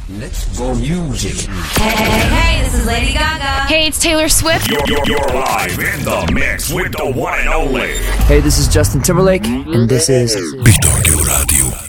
Let's go music. Hey, this is Lady Gaga. Hey, it's Taylor Swift. You're live in the mix with the one and only. Hey, this is Justin Timberlake, and this is Bitorju Radio.